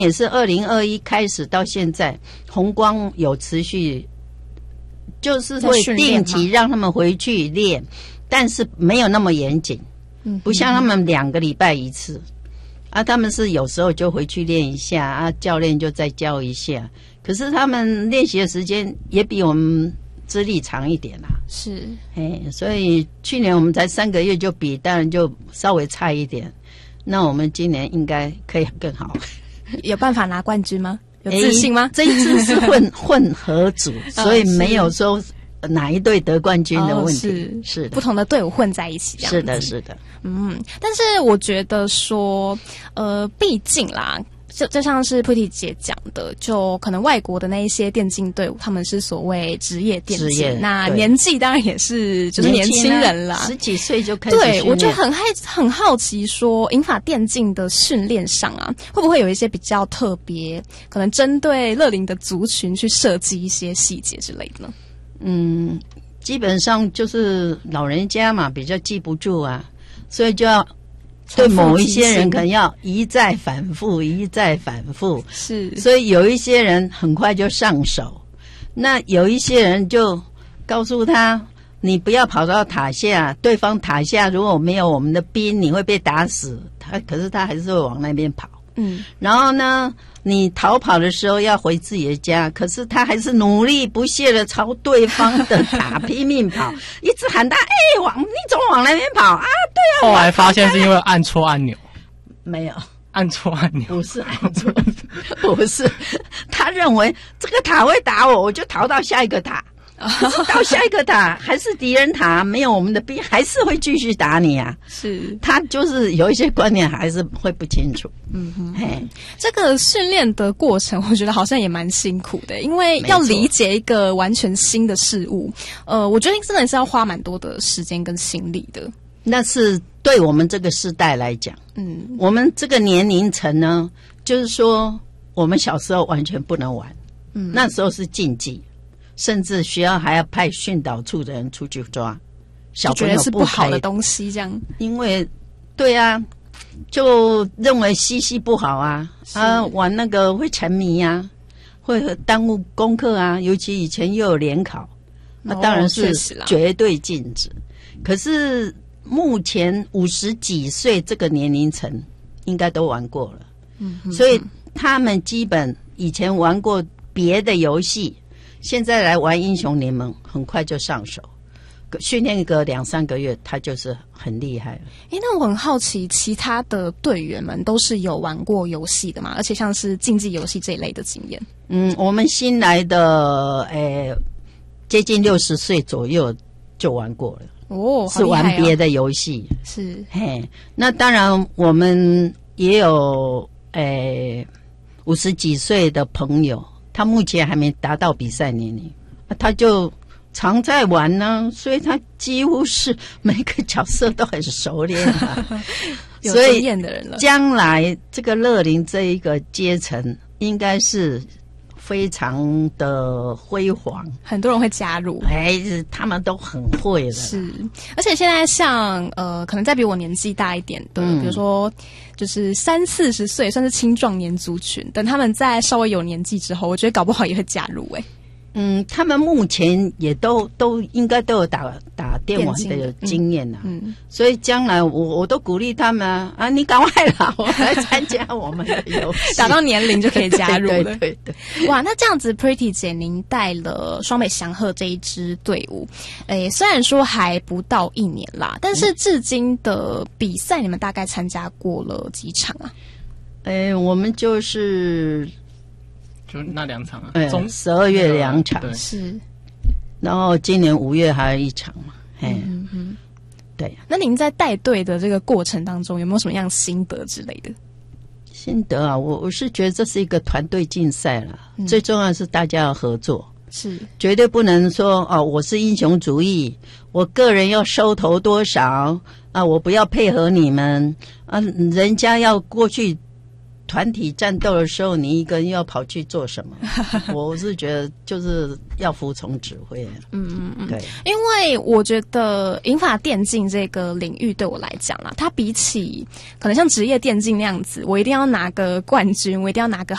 也是2021开始到现在，弘光有持续，就是会定期让他们回去练，但是没有那么严谨，不像他们2个礼拜一次啊，他们是有时候就回去练一下啊，教练就再教一下，可是他们练习的时间也比我们资历长一点啦。 是， 所以去年我们才3个月就比，当然就稍微差一点，那我们今年应该可以更好。 有办法拿冠军吗？有自信吗？ 这一次是混合组，所以没有说哪一队得冠军的问题，是的， 不同的队伍混在一起这样子。 是的，是的。 但是我觉得说，毕竟啦，就像是 Pretty 姐讲的，就可能外国的那一些电竞队伍，他们是所谓职业电竞，那年纪当然也是就是年轻人啦 ，10几岁就开始训练。 对，我就很好奇说，银发电竞的训练上啊，会不会有一些比较特别，可能针对乐龄的族群去设计一些细节之类的呢？ 基本上就是老人家嘛，比较记不住啊，所以就要对某一些人可能要一再反复，是，所以有一些人很快就上手，那有一些人就告诉他，你不要跑到塔下，对方塔下如果没有我们的兵，你会被打死。可是他还是会往那边跑。然后呢，你逃跑的时候要回自己的家，可是他还是努力不懈的朝对方的塔拼命跑，一直喊他，你怎么往那边跑啊？对啊。 后来发现是因为按错按钮。 没有。 按错按钮。 不是按错，不是，他认为这个塔会打我，我就逃到下一个塔。到下一个塔还是敌人塔，没有我们的兵，还是会继续打你啊。 是， 他就是有一些观念还是会不清楚。 这个训练的过程我觉得好像也蛮辛苦的，因为要理解一个完全新的事物，我觉得真的是要花蛮多的时间跟心力的。 那是对我们这个世代来讲，我们这个年龄层呢，就是说我们小时候完全不能玩，那时候是禁忌，甚至学校还要派训导处的人出去抓小朋友， 觉得是不好的东西这样。 因为对啊，就认为嬉不好啊，玩那个会沉迷啊，会耽误功课啊，尤其以前又有联考，那当然是绝对禁止。可是目前50几岁这个年龄层应该都玩过了，所以他们基本以前玩过别的游戏，现在来玩英雄联盟很快就上手，训练个2-3个月他就是很厉害了。 那我很好奇，其他的队员们都是有玩过游戏的吗？而且像是竞技游戏这一类的经验？ 我们新来的接近60岁左右就玩过了。是玩别的游戏。 是， 那当然我们也有50几岁的朋友，他目前还没达到比赛年龄，他就常在玩呢，所以他几乎是每个角色都很熟练有经验的人了。 将来这个乐龄这一个阶层应该是非常的辉煌， 很多人会加入， 他们都很会了。 是，而且现在像可能再比我年纪大一点的，比如说就是30-40岁，算是青壮年族群，等他们在稍微有年纪之后，我觉得搞不好也会加入。 他们目前也都应该都有打电玩的经验所以将来我都鼓励他们啊，你赶快啦，我来参加我们的游戏， 打到年龄就可以加入了。 对。 哇，那这样子 Pretty 姐您带了双北祥鹤这一支队伍，虽然说还不到1年啦，但是至今的比赛你们大概参加过了几场啊？ 我们就是那2场啊 ，12月2场， 是， 然后今年5月还有1场嘛，对。 那您在带队的这个过程当中，有没有什么样心得之类的？ 心得啊，我是觉得这是一个团队竞赛啦，最重要的是大家要合作， 是绝对不能说我是英雄主义，我个人要收头多少啊，我不要配合你们啊，人家要过去团体战斗的时候，你一个人要跑去做什么？我是觉得就是要服从指挥。对， 因为我觉得银发电竞这个领域对我来讲啦，它比起可能像职业电竞那样子，我一定要拿个冠军，我一定要拿个